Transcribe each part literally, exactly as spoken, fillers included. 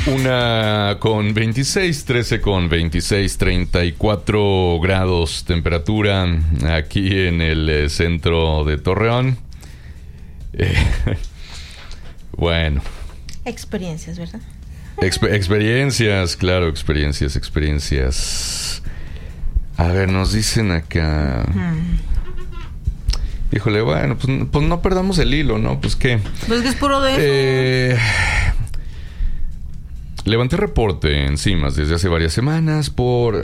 Una con veintiséis, trece con veintiséis, treinta y cuatro grados temperatura aquí en el eh, centro de Torreón. Eh, bueno. Experiencias, ¿verdad? Exper- experiencias, claro, experiencias, experiencias. A ver, nos dicen acá... Hmm. Híjole, bueno, pues, pues no perdamos el hilo, ¿no? Pues qué. Pues que es puro de eso. Eh... Levanté reporte en Cimas desde hace varias semanas por...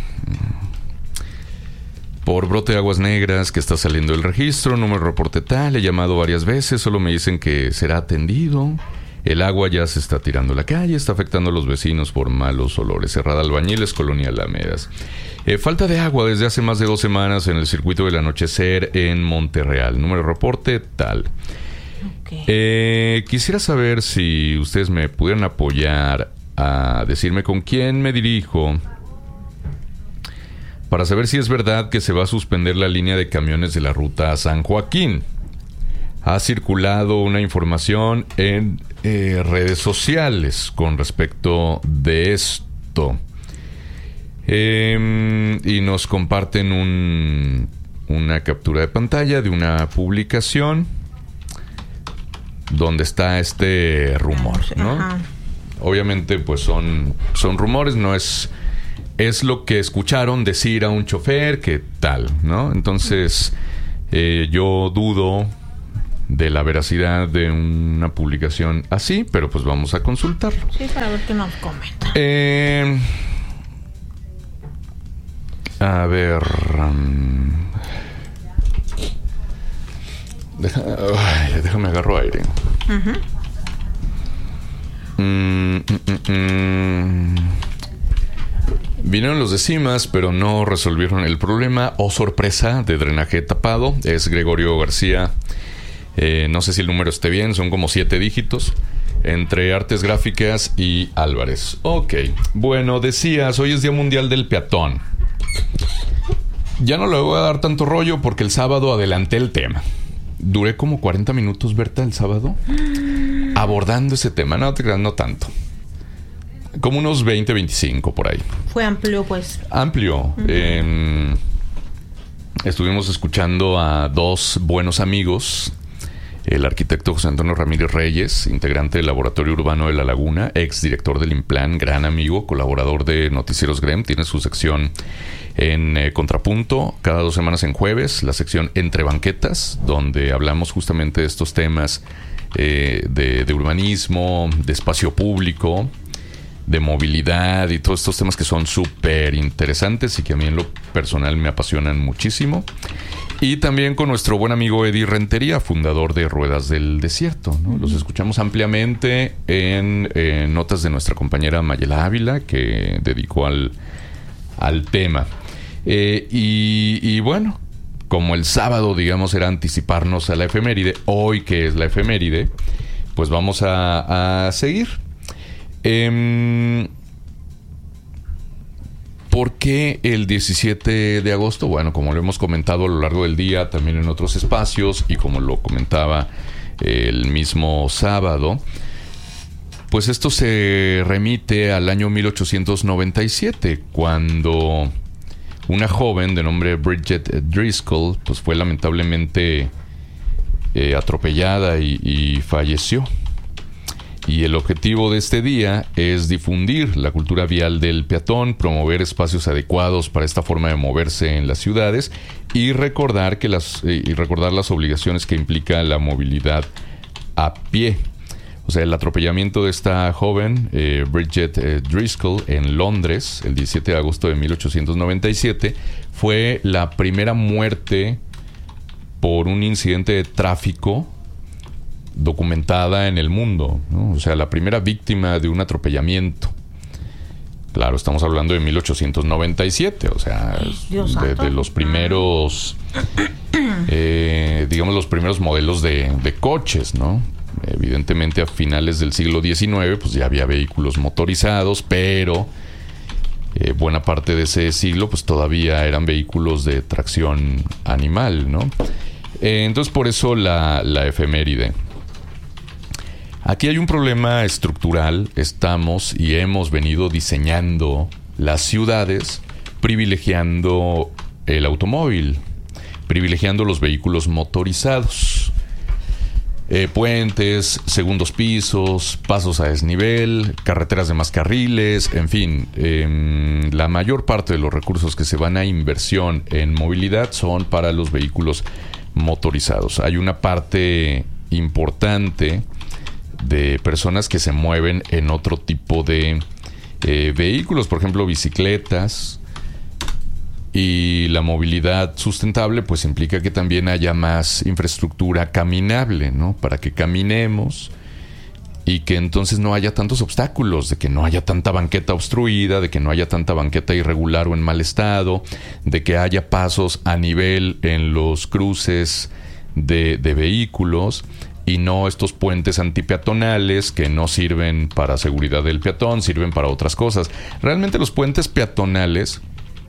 Por brote de aguas negras que está saliendo del registro. No me reporté tal, he llamado varias veces, solo me dicen que será atendido. El agua ya se está tirando a la calle, está afectando a los vecinos por malos olores. Cerrada Albañiles, Colonia Alamedas. Eh, falta de agua desde hace más de dos semanas en el circuito del anochecer en Monterreal. Número de reporte tal. Okay. Eh, quisiera saber si ustedes me pudieran apoyar a decirme con quién me dirijo para saber si es verdad que se va a suspender la línea de camiones de la ruta a San Joaquín. Ha circulado una información en eh, redes sociales con respecto de esto. Eh, y nos comparten un, una captura de pantalla de una publicación donde está este rumor, ¿no? Ajá. Obviamente, pues son, son rumores, no es, es lo que escucharon decir a un chofer, que tal, ¿no? Entonces, eh, yo dudo de la veracidad de una publicación así, pero pues vamos a consultarlo. Sí, para ver qué nos comenta. Eh, a ver... Um, deja, ay, déjame agarro aire. Uh-huh. Mm, mm, mm, mm. Vinieron los de Cimas, pero no resolvieron el problema. Oh, sorpresa, de drenaje tapado. Es Gregorio García. Eh, no sé si el número esté bien, son como siete dígitos. Entre Artes Gráficas y Álvarez. Ok, bueno, decías, hoy es Día Mundial del Peatón. Ya no le voy a dar tanto rollo porque el sábado adelanté el tema. Duré como cuarenta minutos, Berta, el sábado, abordando ese tema. No te creas, no tanto. Como unos veinte, veinticinco por ahí. Fue amplio, pues. Amplio. Uh-huh. Eh, estuvimos escuchando a dos buenos amigos. El arquitecto José Antonio Ramírez Reyes, integrante del Laboratorio Urbano de La Laguna, ex director del Implan, gran amigo, colaborador de Noticieros Grem. Tiene su sección en eh, Contrapunto, cada dos semanas en jueves, la sección Entre Banquetas, donde hablamos justamente de estos temas eh, de, de urbanismo, de espacio público, de movilidad y todos estos temas que son súper interesantes y que a mí en lo personal me apasionan muchísimo. Y también con nuestro buen amigo Eddie Rentería, fundador de Ruedas del Desierto, ¿no? Los escuchamos ampliamente en eh, notas de nuestra compañera Mayela Ávila, que dedicó al, al tema. Eh, y, y bueno, como el sábado, digamos, era anticiparnos a la efeméride, hoy que es la efeméride, pues vamos a, a seguir. Eh, ¿Por qué el diecisiete de agosto? Bueno, como lo hemos comentado a lo largo del día, también en otros espacios, y como lo comentaba el mismo sábado, pues esto se remite al año mil ochocientos noventa y siete, cuando una joven de nombre Bridget Driscoll pues fue lamentablemente eh, atropellada y, y falleció. Y el objetivo de este día es difundir la cultura vial del peatón, promover espacios adecuados para esta forma de moverse en las ciudades y recordar que las eh, y recordar las obligaciones que implica la movilidad a pie. O sea, el atropellamiento de esta joven, eh, Bridget eh, Driscoll, en Londres, el diecisiete de agosto de mil ochocientos noventa y siete, fue la primera muerte por un incidente de tráfico documentada en el mundo, ¿no? O sea, la primera víctima de un atropellamiento. Claro, estamos hablando de mil ochocientos noventa y siete, o sea, de, de los primeros, eh, digamos, los primeros modelos de, de coches, ¿no? Evidentemente, a finales del siglo diecinueve, pues ya había vehículos motorizados, pero eh, buena parte de ese siglo, pues todavía eran vehículos de tracción animal, ¿no? Eh, entonces, por eso la, la efeméride. Aquí hay un problema estructural. Estamos y hemos venido diseñando las ciudades privilegiando el automóvil, privilegiando los vehículos motorizados. Eh, puentes, segundos pisos, pasos a desnivel, carreteras de más carriles, en fin, eh, la mayor parte de los recursos que se van a inversión en movilidad son para los vehículos motorizados. Hay una parte importante de personas que se mueven en otro tipo de eh, vehículos, por ejemplo, bicicletas. Y la movilidad sustentable pues implica que también haya más infraestructura caminable, ¿no? Para que caminemos y que entonces no haya tantos obstáculos, de que no haya tanta banqueta obstruida, de que no haya tanta banqueta irregular o en mal estado, de que haya pasos a nivel en los cruces de, de vehículos y no estos puentes antipeatonales que no sirven para seguridad del peatón, sirven para otras cosas. Realmente los puentes peatonales...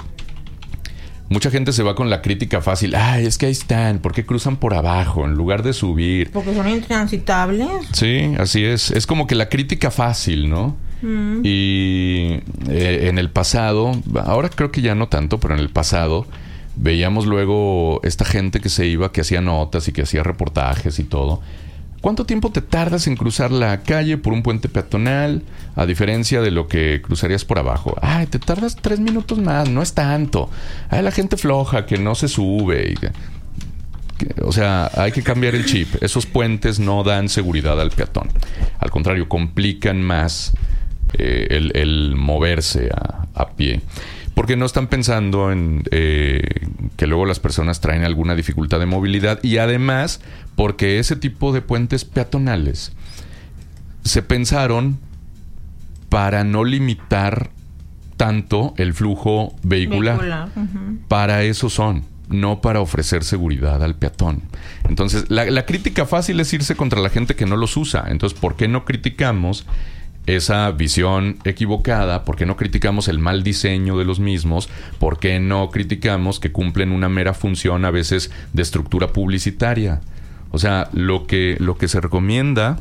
Mucha gente se va con la crítica fácil. Ah, es que ahí están. ¿Por qué cruzan por abajo en lugar de subir? Porque son intransitables. Sí, así es. Es como que la crítica fácil, ¿no? Mm. Y eh, en el pasado, ahora creo que ya no tanto, pero en el pasado veíamos luego esta gente que se iba, que hacía notas y que hacía reportajes y todo. ¿Cuánto tiempo te tardas en cruzar la calle por un puente peatonal a diferencia de lo que cruzarías por abajo? Ay, te tardas tres minutos más, no es tanto. Ay, la gente floja que no se sube. Y que, que, o sea, hay que cambiar el chip. Esos puentes no dan seguridad al peatón. Al contrario, complican más eh, el, el moverse a, a pie. Porque no están pensando en eh, que luego las personas traen alguna dificultad de movilidad y además porque ese tipo de puentes peatonales se pensaron para no limitar tanto el flujo vehicular. vehicular. Uh-huh. Para eso son, no para ofrecer seguridad al peatón. Entonces, la, la crítica fácil es irse contra la gente que no los usa. Entonces, ¿por qué no criticamos esa visión equivocada? ¿Por qué no criticamos el mal diseño de los mismos? ¿Por qué no criticamos que cumplen una mera función a veces de estructura publicitaria? O sea, lo que, lo que se recomienda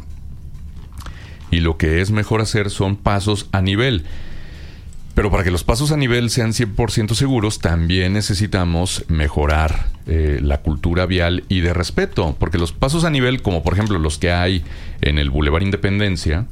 y lo que es mejor hacer son pasos a nivel. Pero para que los pasos a nivel sean cien por ciento seguros, también necesitamos mejorar eh, la cultura vial y de respeto. Porque los pasos a nivel, como por ejemplo los que hay en el Boulevard Independencia,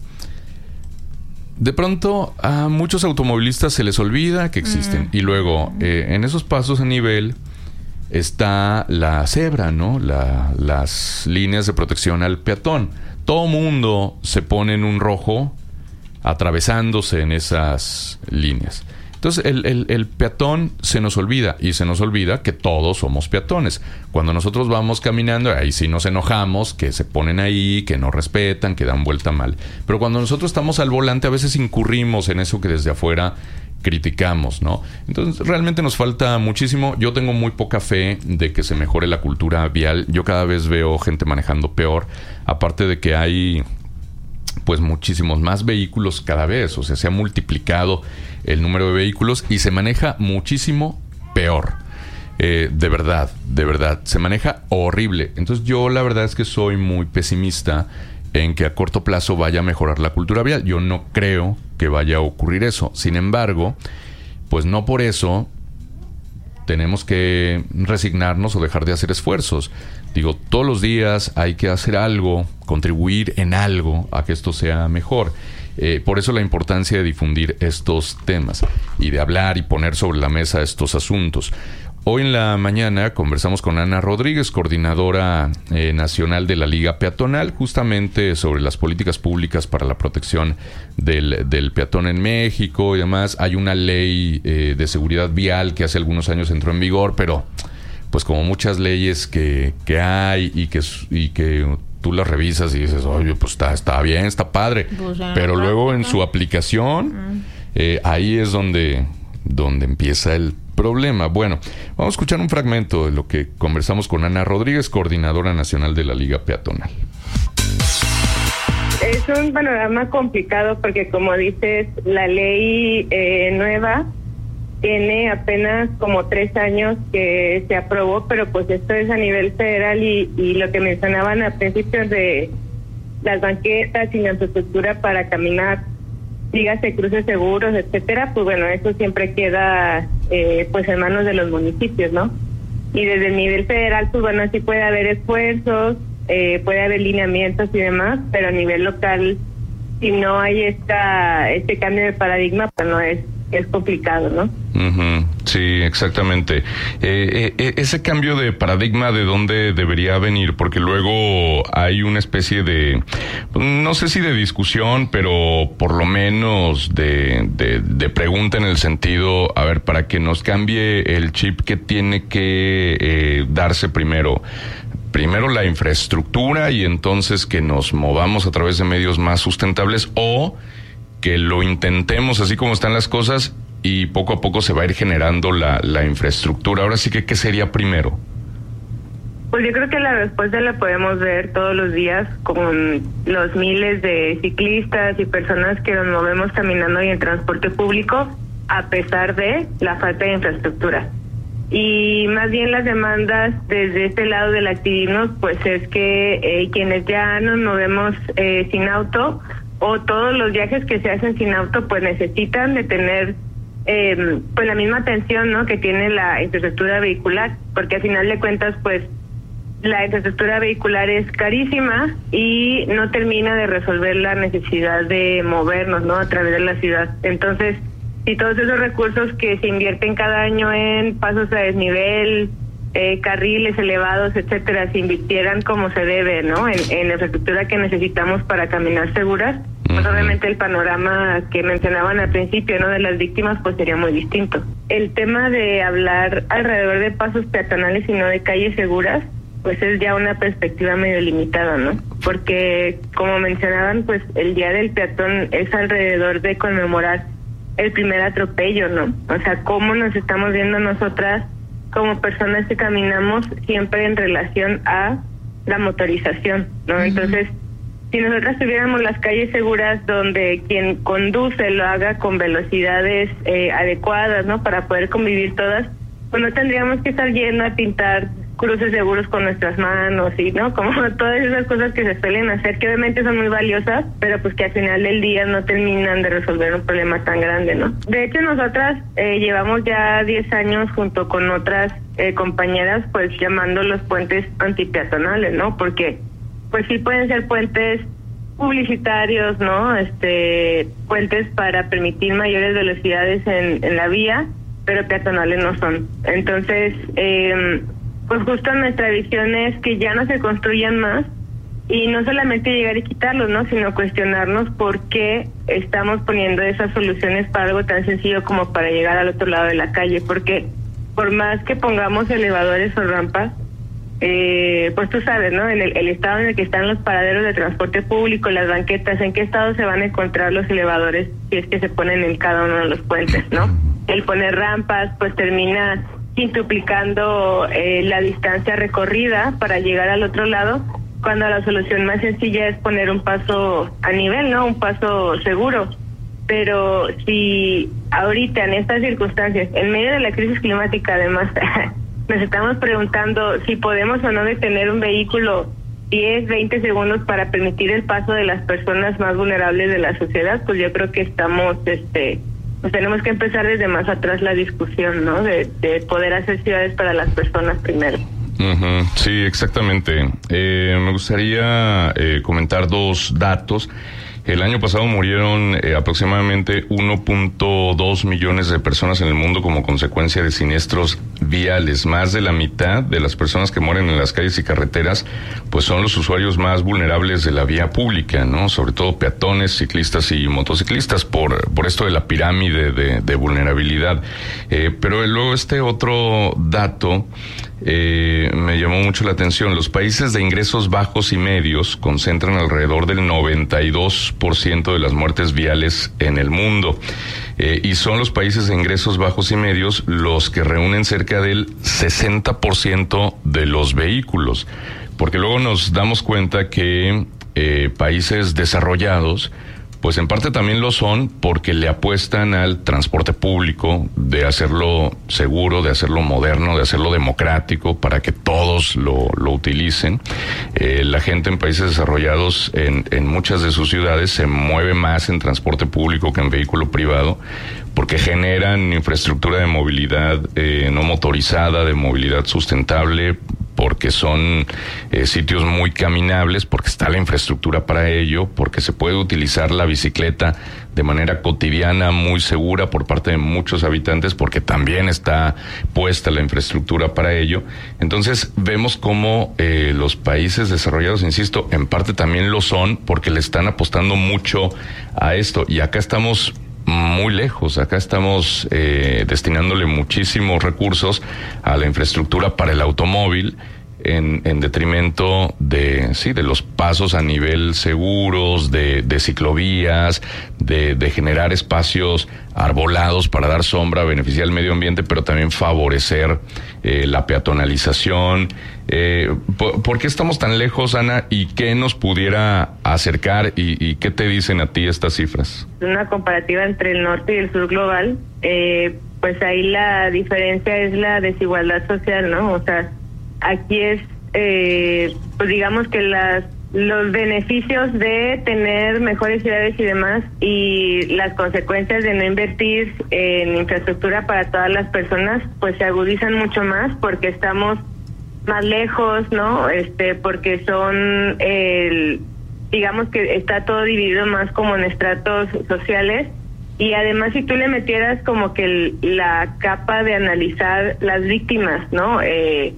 de pronto a muchos automovilistas se les olvida que existen. Mm. Y luego, eh, en esos pasos a nivel está la cebra, ¿no? La, las líneas de protección al peatón. Todo mundo se pone en un rojo atravesándose en esas líneas. Entonces el, el, el peatón se nos olvida y se nos olvida que todos somos peatones. Cuando nosotros vamos caminando, ahí sí nos enojamos, que se ponen ahí, que no respetan, que dan vuelta mal. Pero cuando nosotros estamos al volante, a veces incurrimos en eso que desde afuera criticamos, ¿no? Entonces realmente nos falta muchísimo. Yo tengo muy poca fe de que se mejore la cultura vial. Yo cada vez veo gente manejando peor, aparte de que hay pues muchísimos más vehículos cada vez, o sea, se ha multiplicado el número de vehículos y se maneja muchísimo peor. Eh, de verdad, de verdad, se maneja horrible. Entonces yo la verdad es que soy muy pesimista en que a corto plazo vaya a mejorar la cultura vial. Yo no creo que vaya a ocurrir eso. Sin embargo, pues no por eso tenemos que resignarnos o dejar de hacer esfuerzos. Digo, todos los días hay que hacer algo, contribuir en algo a que esto sea mejor. Eh, por eso la importancia de difundir estos temas y de hablar y poner sobre la mesa estos asuntos. Hoy en la mañana conversamos con Ana Rodríguez, coordinadora eh, nacional de la Liga Peatonal, justamente sobre las políticas públicas para la protección del, del peatón en México y demás. Hay una ley eh, de seguridad vial que hace algunos años entró en vigor, pero pues como muchas leyes que, que hay y que, y que tú las revisas y dices, oye, pues está, está bien, está padre, pues pero luego en su aplicación, eh, ahí es donde, donde empieza el problema. Bueno, vamos a escuchar un fragmento de lo que conversamos con Ana Rodríguez, coordinadora nacional de la Liga Peatonal. Es un panorama complicado porque, como dices, la ley eh, nueva tiene apenas como tres años que se aprobó, pero pues esto es a nivel federal y, y lo que mencionaban a principios de, las banquetas y la infraestructura para caminar, dígase cruces seguros, etcétera, pues bueno, eso siempre queda eh, pues en manos de los municipios, ¿no? Y desde el nivel federal, pues bueno, sí puede haber esfuerzos, eh, puede haber lineamientos y demás, pero a nivel local, si no hay esta este cambio de paradigma, pues no es es complicado, ¿no? Uh-huh. Sí, exactamente. Eh, eh, ese cambio de paradigma, ¿de dónde debería venir? Porque luego hay una especie de, no sé si de discusión, pero por lo menos de, de, de pregunta en el sentido, a ver, para que nos cambie el chip, ¿qué tiene que eh, darse primero? Primero la infraestructura y entonces que nos movamos a través de medios más sustentables, o que lo intentemos así como están las cosas y poco a poco se va a ir generando la, la infraestructura. Ahora sí que, ¿qué sería primero? Pues yo creo que la respuesta la podemos ver todos los días con los miles de ciclistas y personas que nos movemos caminando y en transporte público a pesar de la falta de infraestructura. Y más bien las demandas desde este lado del activismo, pues es que eh, quienes ya nos movemos eh, sin auto, o todos los viajes que se hacen sin auto, pues necesitan de tener eh, pues la misma atención, ¿no?, que tiene la infraestructura vehicular, porque al final de cuentas, pues la infraestructura vehicular es carísima y no termina de resolver la necesidad de movernos, ¿no?, a través de la ciudad. Entonces, si todos esos recursos que se invierten cada año en pasos a desnivel, Eh, carriles elevados, etcétera, se invirtieran como se debe, ¿no?, en, en la infraestructura que necesitamos para caminar seguras, pues uh-huh. obviamente el panorama que mencionaban al principio, ¿no?, de las víctimas, pues sería muy distinto. El tema de hablar alrededor de pasos peatonales y no de calles seguras, pues es ya una perspectiva medio limitada, ¿no? Porque, como mencionaban, pues el Día del Peatón es alrededor de conmemorar el primer atropello, ¿no? O sea, cómo nos estamos viendo nosotras como personas que caminamos siempre en relación a la motorización, ¿no? Uh-huh. Entonces, si nosotras tuviéramos las calles seguras donde quien conduce lo haga con velocidades eh, adecuadas, ¿no?, para poder convivir todas, pues no tendríamos que estar yendo a pintar cruces seguros con nuestras manos y, ¿no?, como todas esas cosas que se suelen hacer, que obviamente son muy valiosas, pero pues que al final del día no terminan de resolver un problema tan grande, ¿no? De hecho, nosotras eh, llevamos ya diez años junto con otras eh, compañeras, pues llamando los puentes antipeatonales, ¿no? Porque pues sí pueden ser puentes publicitarios, ¿no? Este, puentes para permitir mayores velocidades en, en la vía, pero peatonales no son. Entonces, eh, pues justo nuestra visión es que ya no se construyan más y no solamente llegar y quitarlos, ¿no?, sino cuestionarnos por qué estamos poniendo esas soluciones para algo tan sencillo como para llegar al otro lado de la calle, porque por más que pongamos elevadores o rampas, eh, pues tú sabes, ¿no?, en el, el estado en el que están los paraderos de transporte público, las banquetas, ¿en qué estado se van a encontrar los elevadores si es que se ponen en cada uno de los puentes, ¿no? El poner rampas, pues termina quintuplicando eh, la distancia recorrida para llegar al otro lado, cuando la solución más sencilla es poner un paso a nivel, ¿no?, un paso seguro. Pero si ahorita en estas circunstancias, en medio de la crisis climática además, nos estamos preguntando si podemos o no detener un vehículo diez, veinte segundos para permitir el paso de las personas más vulnerables de la sociedad, pues yo creo que estamos, este, pues tenemos que empezar desde más atrás la discusión, ¿no?, de, de poder hacer ciudades para las personas primero. Uh-huh. Sí, exactamente. Eh, me gustaría eh, comentar dos datos. El año pasado murieron eh, aproximadamente uno punto dos millones de personas en el mundo como consecuencia de siniestros viales. Más de la mitad de las personas que mueren en las calles y carreteras, pues son los usuarios más vulnerables de la vía pública, ¿no? Sobre todo peatones, ciclistas y motociclistas, por por esto de la pirámide de, de vulnerabilidad. Eh, pero luego este otro dato eh, me llamó mucho la atención. Los países de ingresos bajos y medios concentran alrededor del noventa y dos por ciento de las muertes viales en el mundo. Eh, y son los países de ingresos bajos y medios los que reúnen cerca del sesenta por ciento de los vehículos. Porque luego nos damos cuenta que eh, países desarrollados Pues en parte también lo son porque le apuestan al transporte público, de hacerlo seguro, de hacerlo moderno, de hacerlo democrático, para que todos lo, lo utilicen. Eh, la gente en países desarrollados, en, en muchas de sus ciudades, se mueve más en transporte público que en vehículo privado, porque generan infraestructura de movilidad eh, no motorizada, de movilidad sustentable, porque son eh, sitios muy caminables, porque está la infraestructura para ello, porque se puede utilizar la bicicleta de manera cotidiana, muy segura por parte de muchos habitantes, porque también está puesta la infraestructura para ello. Entonces vemos cómo eh, los países desarrollados, insisto, en parte también lo son, porque le están apostando mucho a esto, y acá estamos muy lejos. Acá estamos eh, destinándole muchísimos recursos a la infraestructura para el automóvil, en, en detrimento de sí de los pasos a nivel seguros, de, de ciclovías, de, de generar espacios arbolados para dar sombra, beneficiar al medio ambiente, pero también favorecer eh, la peatonalización. Eh, ¿por, ¿Por qué estamos tan lejos, Ana? ¿Y qué nos pudiera acercar? ¿Y, y qué te dicen a ti estas cifras? Una comparativa entre el norte y el sur global, eh, pues ahí la diferencia es la desigualdad social, ¿no? O sea, aquí es, eh, pues digamos que las los beneficios de tener mejores ciudades y demás, y las consecuencias de no invertir en infraestructura para todas las personas, pues se agudizan mucho más, porque estamos más lejos, ¿no? Este, porque son, el, digamos que está todo dividido más como en estratos sociales, y además si tú le metieras como que el, la capa de analizar las víctimas, ¿no? Eh,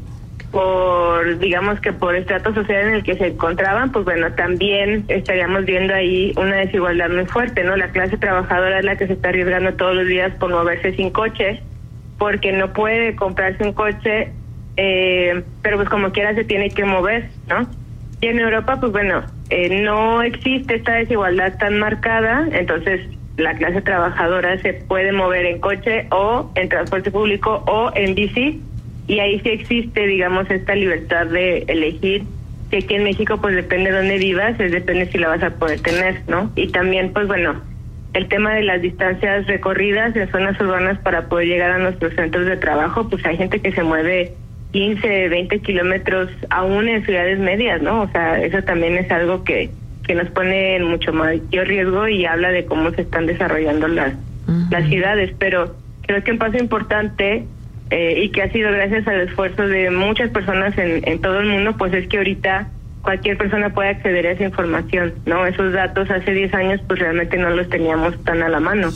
por, digamos que por estrato social en el que se encontraban, pues bueno, también estaríamos viendo ahí una desigualdad muy fuerte, ¿no? La clase trabajadora es la que se está arriesgando todos los días por moverse sin coche, porque no puede comprarse un coche, eh, pero pues como quiera se tiene que mover, ¿no? Y en Europa, pues bueno, eh, no existe esta desigualdad tan marcada, entonces la clase trabajadora se puede mover en coche o en transporte público o en bici, y ahí sí existe, digamos, esta libertad de elegir, que aquí en México pues depende de dónde vivas, es depende si la vas a poder tener, ¿no? Y también, pues bueno, el tema de las distancias recorridas en zonas urbanas para poder llegar a nuestros centros de trabajo, pues hay gente que se mueve quince, veinte kilómetros aún en ciudades medias, ¿no? O sea, eso también es algo que, que nos pone en mucho mayor riesgo y habla de cómo se están desarrollando las, uh-huh. las ciudades, pero creo que un paso importante, Eh, y que ha sido gracias al esfuerzo de muchas personas en, en todo el mundo, pues es que ahorita cualquier persona puede acceder a esa información, ¿no? Esos datos hace diez años pues realmente no los teníamos tan a la mano.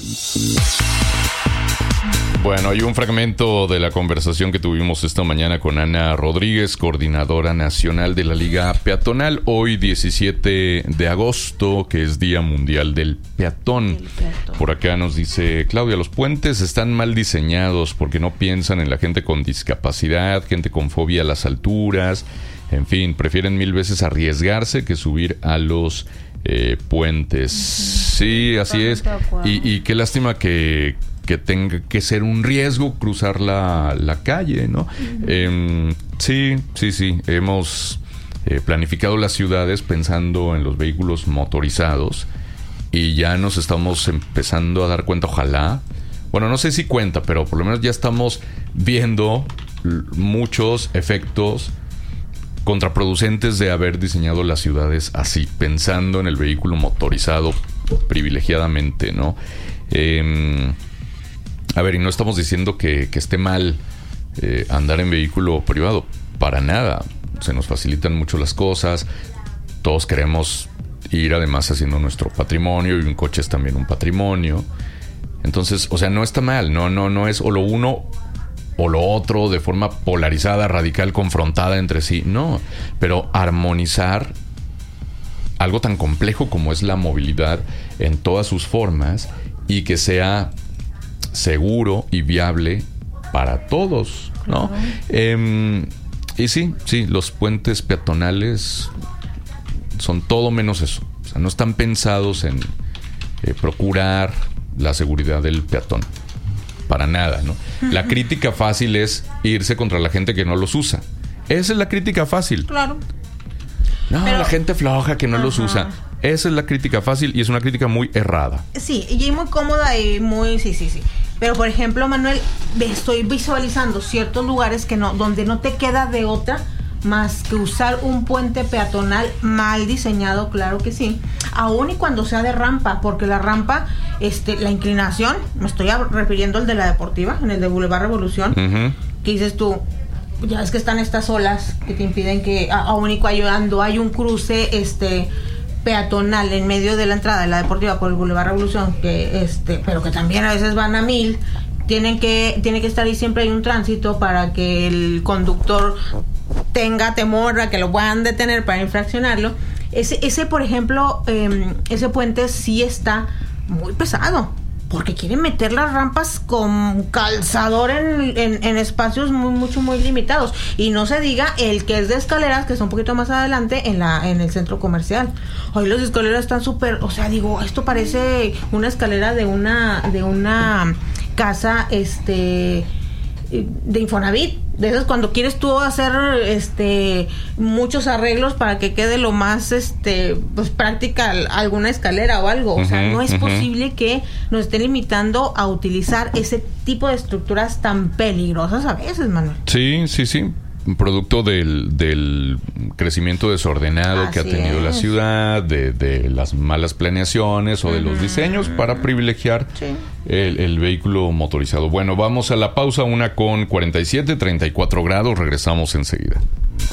Bueno, hay un fragmento de la conversación que tuvimos esta mañana con Ana Rodríguez, coordinadora nacional de la Liga Peatonal. Hoy, diecisiete de agosto, que es Día Mundial del Peatón. peatón. Por acá nos dice Claudia, los puentes están mal diseñados porque no piensan en la gente con discapacidad, gente con fobia a las alturas. En fin, prefieren mil veces arriesgarse que subir a los eh, puentes. Uh-huh. Sí, así es. Y, y qué lástima que... que tenga que ser un riesgo cruzar la, la calle, ¿no? Uh-huh. Eh, sí, sí, sí. Hemos eh, planificado las ciudades pensando en los vehículos motorizados y ya nos estamos empezando a dar cuenta, ojalá. Bueno, no sé si cuenta, pero por lo menos ya estamos viendo muchos efectos contraproducentes de haber diseñado las ciudades así, pensando en el vehículo motorizado privilegiadamente, ¿no? Eh... A ver, y no estamos diciendo que, que esté mal eh, andar en vehículo privado, para nada. Se nos facilitan mucho las cosas, todos queremos ir además haciendo nuestro patrimonio, y un coche es también un patrimonio. Entonces, o sea, no está mal, no, no, no es o lo uno o lo otro de forma polarizada, radical, confrontada entre sí, no. Pero armonizar algo tan complejo como es la movilidad en todas sus formas y que sea seguro y viable para todos, ¿no? Uh-huh. Eh, y sí, sí, los puentes peatonales son todo menos eso. O sea, no están pensados en eh, procurar la seguridad del peatón. Para nada, ¿no? Uh-huh. La crítica fácil es irse contra la gente que no los usa. Esa es la crítica fácil. Claro. No, pero la gente floja que no uh-huh. los usa. Esa es la crítica fácil y es una crítica muy errada. Sí, y muy cómoda y muy... Sí, sí, sí. Pero, por ejemplo, Manuel, estoy visualizando ciertos lugares que no, donde no te queda de otra más que usar un puente peatonal mal diseñado, claro que sí, aún y cuando sea de rampa, porque la rampa, este, la inclinación, me estoy refiriendo al de la Deportiva, en el de Boulevard Revolución, uh-huh. que dices tú, ya es que están estas olas que te impiden que, aún y cuando hay un cruce, este... peatonal en medio de la entrada de la Deportiva por el Boulevard Revolución, que este, pero que también a veces van a mil, tienen que, tiene que estar ahí, siempre hay un tránsito para que el conductor tenga temor a que lo puedan detener para infraccionarlo. Ese, ese por ejemplo, eh, ese puente sí está muy pesado, porque quieren meter las rampas con calzador en, en, en espacios muy, mucho, muy limitados. Y no se diga el que es de escaleras, que está un poquito más adelante en la en el centro comercial. Hoy las escaleras están súper, o sea, digo, esto parece una escalera de una de una casa este de Infonavit. De esas cuando quieres tú hacer este muchos arreglos para que quede lo más este pues práctica alguna escalera o algo. O uh-huh, sea, no es uh-huh. posible que nos estén limitando a utilizar ese tipo de estructuras tan peligrosas a veces, Manuel. Sí, sí, sí. Producto del, del crecimiento desordenado Así que ha tenido es. la ciudad, de, de las malas planeaciones o uh-huh. de los diseños para privilegiar sí. el, el vehículo motorizado. Bueno, vamos a la pausa, una con cuarenta y siete, treinta y cuatro grados, regresamos enseguida.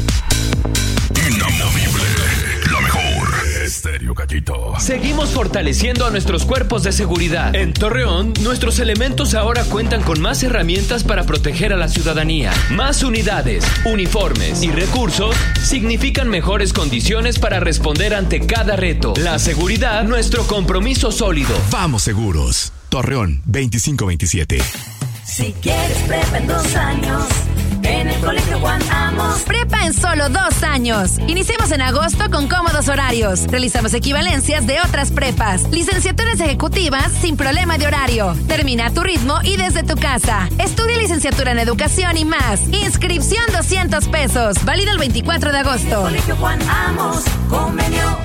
Inamovible, la mejor. Estéreo Gallito. Seguimos fortaleciendo a nuestros cuerpos de seguridad. En Torreón, nuestros elementos ahora cuentan con más herramientas para proteger a la ciudadanía. Más unidades, uniformes y recursos significan mejores condiciones para responder ante cada reto. La seguridad, nuestro compromiso sólido. Vamos seguros. Torreón veinticinco veintisiete. Si quieres prepa en dos años, en el Colegio Juan Amos. Prepa en solo dos años. Iniciamos en agosto con cómodos horarios. Realizamos equivalencias de otras prepas. Licenciaturas ejecutivas sin problema de horario. Termina a tu ritmo y desde tu casa. Estudia licenciatura en educación y más. Inscripción doscientos pesos. Válido el veinticuatro de agosto. Colegio Juan Amos, convenio.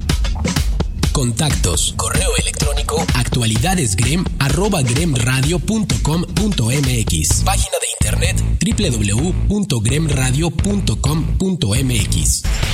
Contactos, correo electrónico, actualidadesgrem, arroba gremradio punto com punto mx. Página de internet, doble u doble u doble u punto gremradio punto com punto mx.